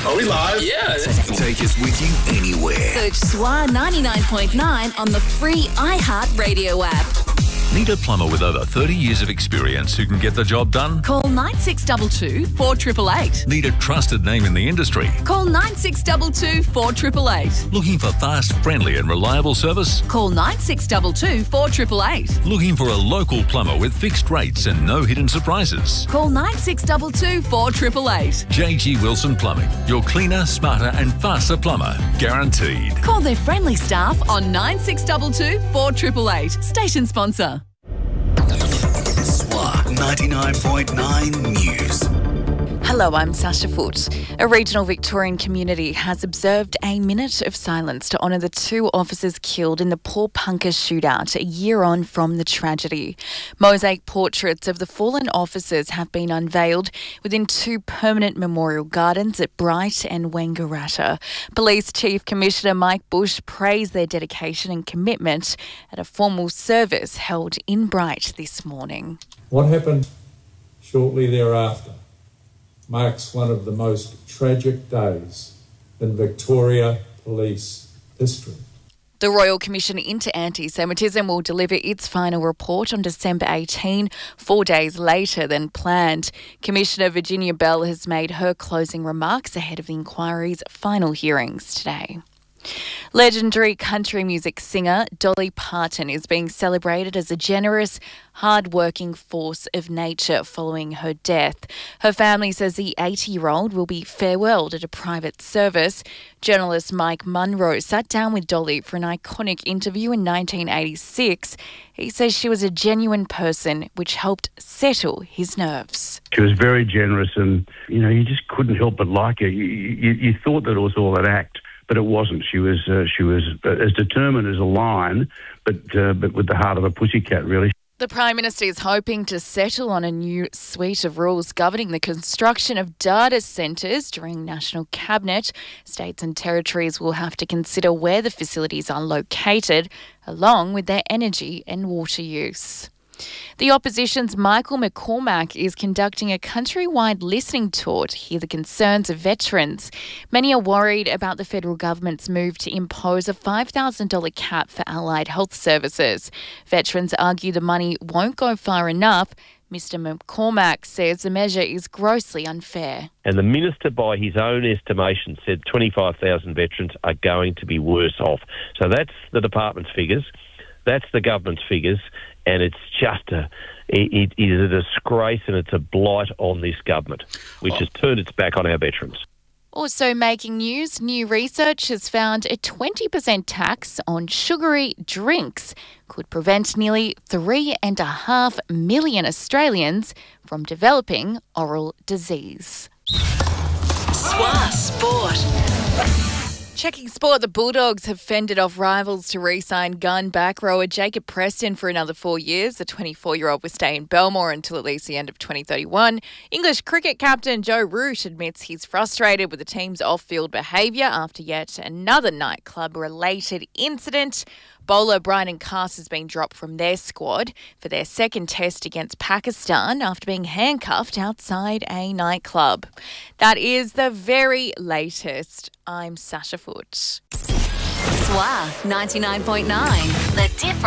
Are we live? Yeah. Take us with you anywhere. Search SWA 99.9 on the free iHeartRadio app. Need a plumber with over 30 years of experience who can get the job done? Call 9622 4888. Need a trusted name in the industry? Call 9622 4888. Looking for fast, friendly and reliable service? Call 9622 4888. Looking for a local plumber with fixed rates and no hidden surprises? Call 9622 4888. JG Wilson Plumbing, your cleaner, smarter and faster plumber. Guaranteed. Call their friendly staff on 9622 4888. Station sponsor. SWA 99.9 News. Hello, I'm Sasha Foote. A regional Victorian community has observed a minute of silence to honour the two officers killed in the Paul Punker shootout a year on from the tragedy. Mosaic portraits of the fallen officers have been unveiled within two permanent memorial gardens at Bright and Wangaratta. Police Chief Commissioner Mike Bush praised their dedication and commitment at a formal service held in Bright this morning. What happened shortly thereafter marks one of the most tragic days in Victoria Police history. The Royal Commission into Anti-Semitism will deliver its final report on December 18, 4 days later than planned. Commissioner Virginia Bell has made her closing remarks ahead of the inquiry's final hearings today. Legendary country music singer Dolly Parton is being celebrated as a generous, hard-working force of nature following her death. Her family says the 80-year-old will be farewelled at a private service. Journalist Mike Munro sat down with Dolly for an iconic interview in 1986. He says she was a genuine person, which helped settle his nerves. She was very generous and, you just couldn't help but like her. You thought that it was all an act. But it wasn't. She was as determined as a lion, but with the heart of a pussycat, really. The Prime Minister is hoping to settle on a new suite of rules governing the construction of data centres during National Cabinet. States and territories will have to consider where the facilities are located, along with their energy and water use. The opposition's Michael McCormack is conducting a countrywide listening tour to hear the concerns of veterans. Many are worried about the federal government's move to impose a $5,000 cap for allied health services. Veterans argue the money won't go far enough. Mr McCormack says the measure is grossly unfair. And the Minister, by his own estimation, said 25,000 veterans are going to be worse off. So that's the department's figures. That's the government's figures. And it's just it is a disgrace and it's a blight on this government, which has turned its back on our veterans. Also making news, new research has found a 20% tax on sugary drinks could prevent nearly 3.5 million Australians from developing oral disease. SWA Sport. Checking sport, the Bulldogs have fended off rivals to re-sign gun back rower Jacob Preston for another 4 years. The 24-year-old will stay in Belmore until at least the end of 2031. English cricket captain Joe Root admits he's frustrated with the team's off-field behaviour after yet another nightclub-related incident. Bowler Brydon Cass has been dropped from their squad for their second test against Pakistan after being handcuffed outside a nightclub. That is the very latest. I'm Sasha Foote. SWA 99.9. The difference.